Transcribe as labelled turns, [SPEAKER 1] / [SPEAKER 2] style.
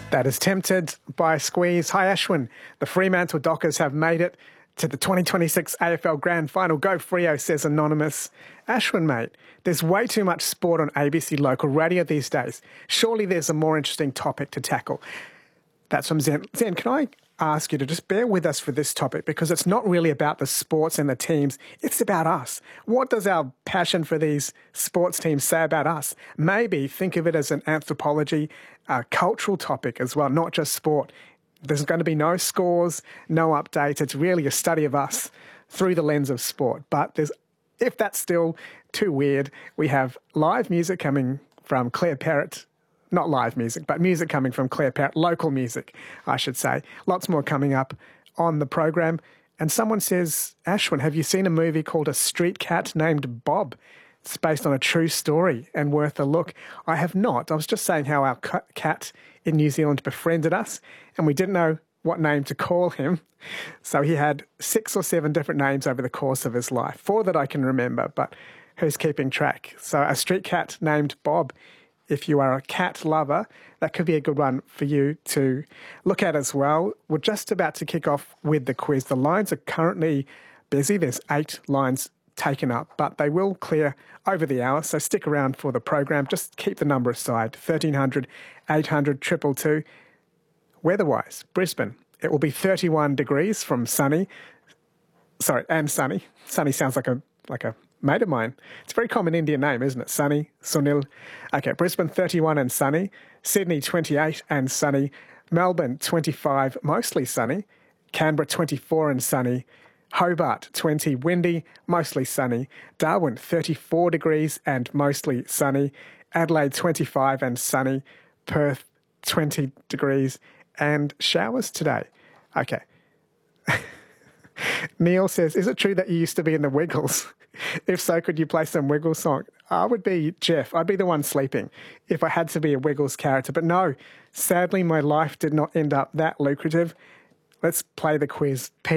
[SPEAKER 1] That is Tempted by Squeeze. Hi, Ashwin. The Fremantle Dockers have made it to the 2026 AFL Grand Final. Go Freo, says Anonymous. Ashwin, mate, there's way too much sport on ABC local radio these days. Surely there's a more interesting topic to tackle. That's from Zen. Zen, can I ask you to just bear with us for this topic, because it's not really about the sports and the teams, it's about us. What does our passion for these sports teams say about us? Maybe think of it as an anthropology, a cultural topic as well, not just sport. There's going to be no scores, no updates. It's really a study of us through the lens of sport. But if that's still too weird, we have live music coming from Claire Parrott. Not live music, but music coming from Claire Parrott, local music, I should say. Lots more coming up on the program. And someone says, Ashwin, have you seen a movie called A Street Cat Named Bob? It's based on a true story and worth a look. I have not. I was just saying how our cat in New Zealand befriended us and we didn't know what name to call him. So he had 6 or 7 different names over the course of his life, 4 that I can remember, but who's keeping track? So A Street Cat Named Bob. If you are a cat lover, that could be a good one for you to look at as well. We're just about to kick off with the quiz. The lines are currently busy. There's 8 lines taken up, but they will clear over the hour, so stick around for the program. Just keep the number aside, 1300 800 222. Weather-wise, Brisbane, it will be 31 degrees from sunny. Sorry, and sunny. Sunny sounds like a mate of mine. It's a very common Indian name, isn't it? Sunny, Sunil. Okay, Brisbane 31 and sunny. Sydney 28 and sunny. Melbourne 25, mostly sunny. Canberra 24 and sunny. Hobart 20, windy, mostly sunny. Darwin 34 degrees and mostly sunny. Adelaide 25 and sunny. Perth 20 degrees and showers today. Okay. Neil says, is it true that you used to be in the Wiggles? If so, could you play some Wiggles song? I would be Jeff. I'd be the one sleeping if I had to be a Wiggles character. But no, sadly, my life did not end up that lucrative. Let's play the quiz.